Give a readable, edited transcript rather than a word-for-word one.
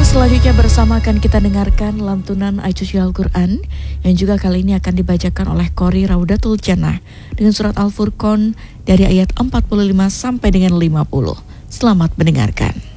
Selanjutnya bersama akan kita dengarkan lantunan ayat suci Al-Quran yang juga kali ini akan dibacakan oleh Qori Raudatul Jannah dengan surat Al-Furqan dari ayat 45 sampai dengan 50. Selamat mendengarkan.